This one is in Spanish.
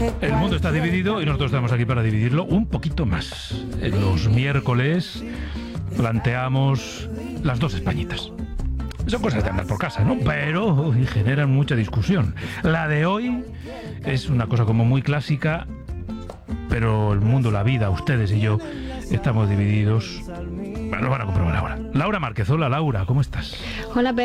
El mundo está dividido y nosotros estamos aquí para dividirlo un poquito más. Los miércoles planteamos las dos Españitas. Son cosas de andar por casa, ¿no? Pero generan mucha discusión. La de hoy es una cosa como muy clásica, pero el mundo, la vida, ustedes y yo estamos divididos. Bueno, lo van a comprobar ahora. Laura Márquez, hola Laura, ¿cómo estás? Hola,